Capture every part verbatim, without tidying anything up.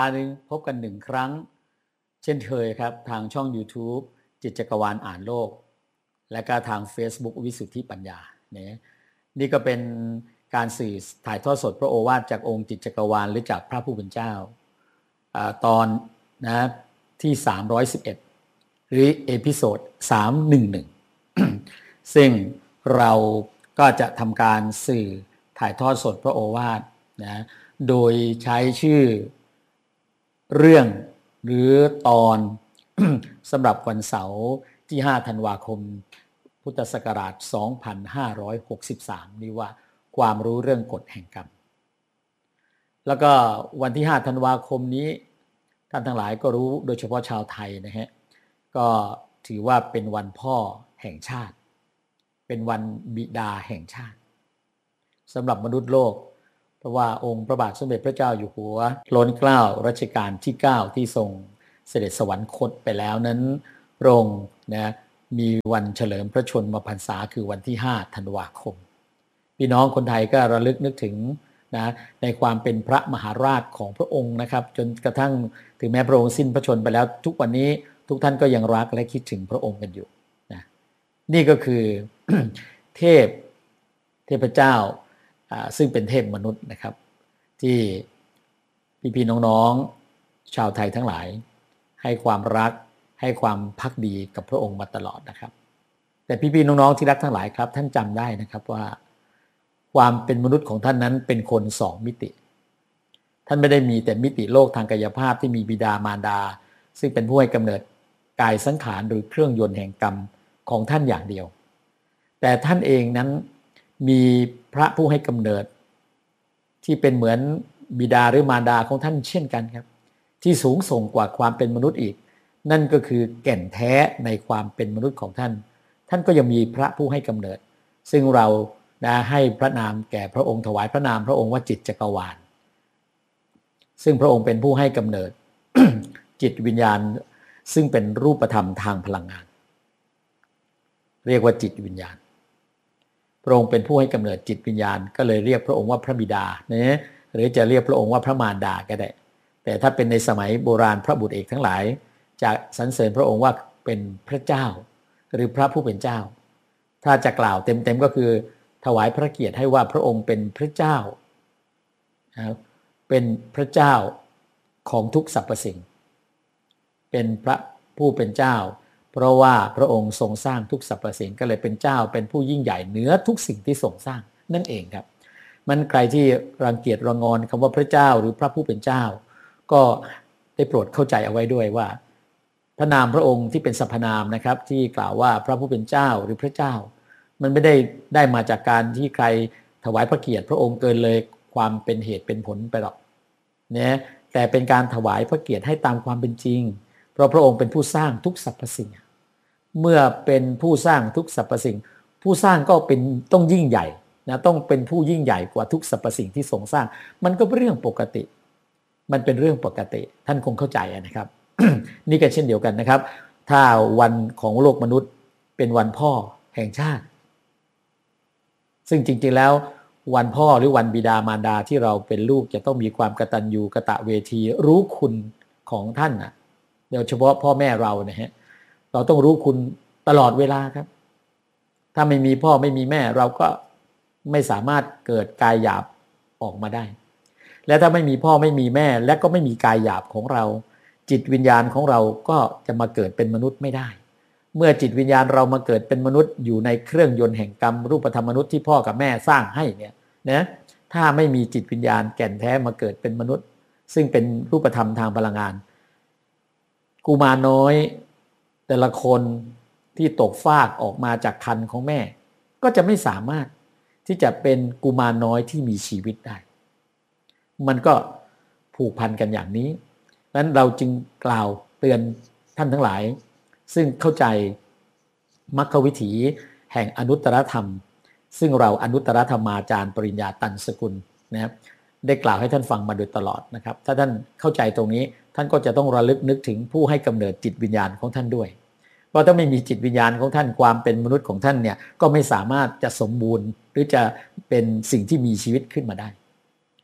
หนึ่งพบกันหนึ่งครั้งเช่นเคยครับทางช่อง YouTube จิตจักรวาลอ่านโลกและก็ทาง Facebook วิสุทธิปัญญาเนี่ยนี่ก็เป็นการสื่อถ่ายทอดสดพระโอวาทจากองค์จิตจักรวาลหรือจากพระผู้เป็นเจ้าอ่าตอนนะที่สามร้อยสิบเอ็ดหรือเอพิโซดสามร้อยสิบเอ็ด ซึ่งเราก็จะทำการสื่อถ่ายทอดสดพระโอวาทนะโดยใช้ชื่อเรื่องหรือตอน สำหรับวันเสาร์ที่ห้าธันวาคมพุทธศักราชสองพันห้าร้อยหกสิบสามนี้ว่าความรู้เรื่องกฎแห่งกรรมแล้วก็วันที่ห้าธันวาคมนี้ท่านทั้งหลายก็รู้โดยเฉพาะชาวไทยนะฮะก็ถือว่าเป็นวันพ่อแห่งชาติเป็นวันบิดาแห่งชาติสำหรับมนุษย์โลกเพราะว่าองค์พระบาทสมเด็จพระเจ้าอยู่หัวล้นเกล้ารัชกาลที่เก้าที่ทรงเสด็จสวรรคตไปแล้วนั้นพระองค์นะมีวันเฉลิมพระชนมพรรษาคือวันที่ห้าธันวาคมพี่น้องคนไทยก็ระลึกนึกถึงนะในความเป็นพระมหาราชของพระองค์นะครับจนกระทั่งถึงแม้พระองค์สิ้นพระชนม์ไปแล้วทุกวันนี้ทุกท่านก็ยังรักและคิดถึงพระองค์กันอยู่นะนี่ก็คือ เทพเทพเจ้าซึ่งเป็นเทพมนุษย์นะครับที่พี่ๆน้องๆชาวไทยทั้งหลายให้ความรักให้ความภักดีกับพระองค์มาตลอดนะครับแต่พี่ๆน้องๆที่รักทั้งหลายครับท่านจำได้นะครับว่าความเป็นมนุษย์ของท่านนั้นเป็นคนสองมิติท่านไม่ได้มีแต่มิติโลกทางกายภาพที่มีบิดามารดาซึ่งเป็นผู้ให้กำเนิดกายสังขารหรือเครื่องยนต์แห่งกรรมของท่านอย่างเดียวแต่ท่านเองนั้นมีพระผู้ให้กำเนิดที่เป็นเหมือนบิดาหรือมารดาของท่านเช่นกันครับที่สูงส่งกว่าความเป็นมนุษย์อีกนั่นก็คือแก่นแท้ในความเป็นมนุษย์ของท่านท่านก็ยังมีพระผู้ให้กำเนิดซึ่งเรานะให้พระนามแก่พระองค์ถวายพระนามพระองค์ว่าจิตจักรวาลซึ่งพระองค์เป็นผู้ให้กำเนิด จิตวิญญาณซึ่งเป็นรูปธรรมทางพลังงานเรียกว่าจิตวิญญาณพระองค์เป็นผู้ให้กำเนิดจิตวิญญาณก็เลยเรียกพระองค์ว่าพระบิดานะหรือจะเรียกพระองค์ว่าพระมารดาก็ได้แต่ถ้าเป็นในสมัยโบราณพระบุตรเอกทั้งหลายจะสรรเสริญพระองค์ว่าเป็นพระเจ้าหรือพระผู้เป็นเจ้าถ้าจะกล่าวเต็มๆก็คือถวายพระเกียรติให้ว่าพระองค์เป็นพระเจ้านะครับเป็นพระเจ้าของทุกสรรพสิ่งเป็นพระผู้เป็นเจ้าเพราะว่าพระองค์ทรงสร้างทุกสรรพสิ่งก็เลยเป็นเจ้าเป็นผู้ยิ่งใหญ่เหนือทุกสิ่งที่ทรงสร้างนั่นเองครับมันใครที่รังเกียจรังงอนคำว่าพระเจ้าหรือพระผู้เป็นเจ้าก็ได้โปรดเข้าใจเอาไว้ด้วยว่าพระนามพระองค์ที่เป็นสรรพนามนะครับที่กล่าวว่าพระผู้เป็นเจ้าหรือพระเจ้ามันไม่ได้ได้มาจากการที่ใครถวายพระเกียรติพระองค์เกินเลยความเป็นเหตุเป็นผลไปหรอกนะแต่เป็นการถวายพระเกียรติให้ตามความเป็นจริงเพราะพระองค์เป็นผู้สร้างทุกสรรพสิ่งเมื่อเป็นผู้สร้างทุกสรรพสิ่งผู้สร้างก็เป็นต้องยิ่งใหญ่นะต้องเป็นผู้ยิ่งใหญ่กว่าทุกสรรพสิ่งที่ทรงสร้างมันก็เป็นเรื่องปกติมันเป็นเรื่องปกติท่านคงเข้าใจนะครับ นี่ก็เช่นเดียวกันนะครับถ้าวันของโลกมนุษย์เป็นวันพ่อแห่งชาติซึ่งจริงๆแล้ววันพ่อหรือวันบิดามารดาที่เราเป็นลูกจะต้องมีความกตัญญูกตเวทีรู้คุณของท่านนะโดยเฉพาะพ่อแม่เรานะฮะเราต้องรู้คุณตลอดเวลาครับถ้าไม่มีพ่อไม่มีแม่เราก็ไม่สามารถเกิดกายหยาบออกมาได้และถ้าไม่มีพ่อไม่มีแม่และก็ไม่มีกายหยาบของเราจิตวิญญาณของเราก็จะมาเกิดเป็นมนุษย์ไม่ได้เมื่อจิตวิญญาณเรามาเกิดเป็นมนุษย์อยู่ในเครื่องยนต์แห่งกรรมรูปธรรมมนุษย์ที่พ่อกับแม่สร้างให้เนี่ยนะถ้าไม่มีจิตวิญญาณแก่นแท้มาเกิดเป็นมนุษย์ซึ่งเป็นรูปธรรมทางพลังงานกุมารน้อยแต่ละคนที่ตกฟากออกมาจากครรภ์ของแม่ก็จะไม่สามารถที่จะเป็นกุมารน้อยที่มีชีวิตได้มันก็ผูกพันกันอย่างนี้นั้นเราจึงกล่าวเตือนท่านทั้งหลายซึ่งเข้าใจมรรควิถีแห่งอนุตตรธรรมซึ่งเราอนุตตรธรรมาจารย์ปริญญาตันสกุลนะครับได้กล่าวให้ท่านฟังมาโดยตลอดนะครับถ้าท่านเข้าใจตรงนี้ท่านก็จะต้องระลึกนึกถึงผู้ให้กำเนิดจิตวิญญาณของท่านด้วยเพราะถ้าไม่มีจิตวิญญาณของท่านความเป็นมนุษย์ของท่านเนี่ยก็ไม่สามารถจะสมบูรณ์หรือจะเป็นสิ่งที่มีชีวิตขึ้นมาได้ม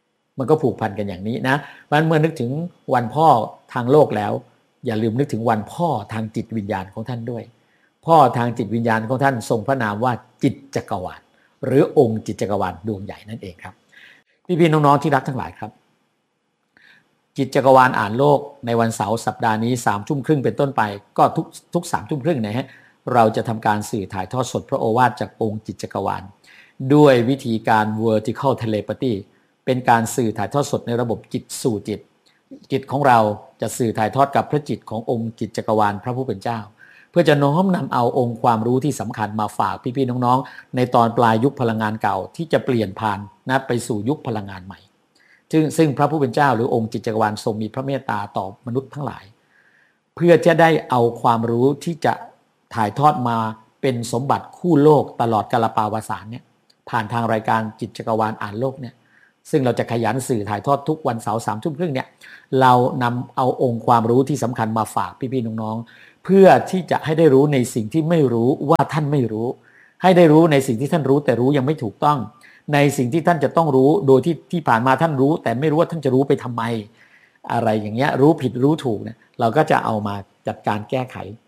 มันก็ผูกพันกันอย่างนี้นะเพราะฉะนั้นเมื่อนึกถึงวันพ่อทางโลกแล้วอย่าลืมนึกถึงวันพ่อทางจิตวิญญาณของท่านด้วยพ่อทางจิตวิญญาณของท่านทรงพระนามว่าจิตจักรวาลหรือองค์จิตจักรวาลดวงใหญ่นั่นเองครับพี่ๆน้องๆที่รักทั้งหลายครับจิตจักรวาลอ่านโลกในวันเสาร์สัปดาห์นี้สามทุ่มครึ่งเป็นต้นไปก็ทุกทุกสามทุ่มครึ่งนะฮะเราจะทำการสื่อถ่ายทอดสดพระโอวาทจากองค์จิตจักรวาลด้วยวิธีการ vertical telepathy เป็นการสื่อถ่ายทอดสดในระบบจิตสู่จิตจิตของเราจะสื่อถ่ายทอดกับพระจิตขององค์จิตจักรวาลพระผู้เป็นเจ้าเพื่อจะน้อมนำเอาองค์ความรู้ที่สำคัญมาฝากพี่ๆน้องๆในตอนปลายยุคพลังงานเก่าที่จะเปลี่ยนผ่านนะไปสู่ยุคพลังงานใหม่ซึ่งซึ่งพระผู้เป็นเจ้าหรือองค์จิตจักรวาลทรงมีพระเมตตาต่อมนุษย์ทั้งหลายเพื่อจะได้เอาความรู้ที่จะถ่ายทอดมาเป็นสมบัติคู่โลกตลอดกาลปาวสานเนี่ยผ่านทางรายการจิตจักรวาลอ่านโลกเนี่ยซึ่งเราจะขยันสื่อถ่ายทอดทุกวันเสาร์สามทุ่มครึ่งเนี่ยเรานำเอาองค์ความรู้ที่สำคัญมาฝากพี่ๆน้องๆเพื่อที่จะให้ได้รู้ในสิ่งที่ไม่รู้ว่าท่านไม่รู้ให้ได้รู้ในสิ่งที่ท่านรู้แต่รู้ยังไม่ถูกต้องในสิ่งที่ท่านจะต้องรู้โดยที่ที่ผ่านมาท่านรู้แต่ไม่รู้ว่าท่านจะรู้ไปทำไมอะไรอย่างเงี้ยรู้ผิดรู้ถูกเนี่ยเราก็จะเอามาจัดการแก้ไข